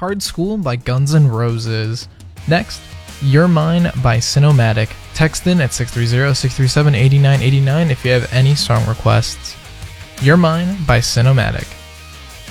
Hard School by Guns N' Roses. Next, You're Mine by Sinomatic. Text in at 630-637-8989 if you have any song requests. You're Mine by Sinomatic.